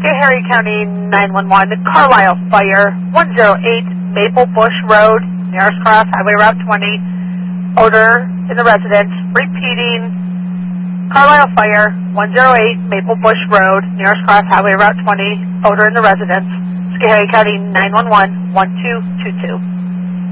Schoharie County 911, Carlisle Fire, 108 Maple Bush Road, Narrows Cross, Highway Route 20, odor in the residence. Repeating, Carlisle Fire, 108 Maple Bush Road, Narrows Cross, Highway Route 20, odor in the residence. Schoharie County 911, 1222.